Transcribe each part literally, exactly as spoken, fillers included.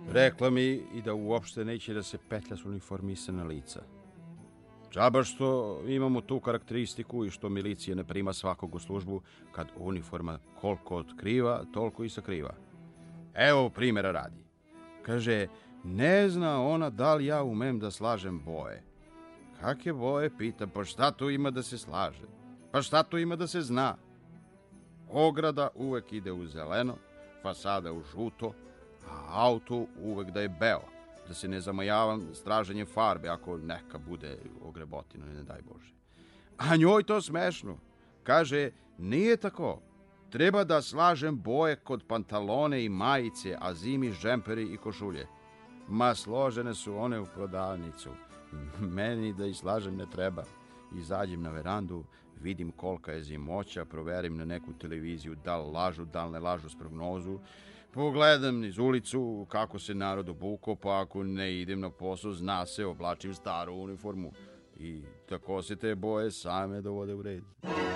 Rekla mi i da uopšte neće da se petlja s uniformisana lica. Džaba što imamo tu karakteristiku i što milicija ne prima svakog u službu kad uniforma koliko otkriva, toliko i sakriva. Evo primjera radi. Kaže, ne zna ona da li ja umem da slažem boje. Kakve boje, pita, pa šta tu ima da se slaže? Pa šta tu ima da se zna? Ograda uvek ide u zeleno, fasada u žuto, a auto uvek da je beo, da se ne zamajavam straženjem farbe ako neka bude ogrebotina, ne daj Bože. A njoj to smešno. Kaže, nije tako. Treba da slažem boje kod pantalone i majice, a zimi džemperi i košulje. Ma složene su one u prodavnicu. Meni da ih slažem ne treba. Izađem na verandu, vidim kolika je zimoća, proverim na neku televiziju da li lažu, da li ne lažu s prognozu. Pogledam iz ulicu kako se narod obuko, pa ako ne idem na posao, zna se, oblačim staru uniformu. I tako se te boje same dovode u red.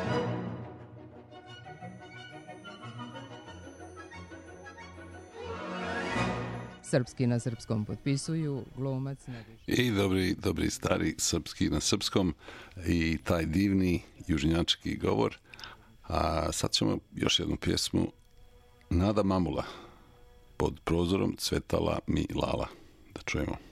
Srpski na srpskom potpisuju glumac Nebojša. I dobri, dobri stari srpski na srpskom i taj divni južnjački govor. A sad ćemo još jednu pjesmu. Nada Mamula, pod prozorom cvetala mi lala. Da čujemo.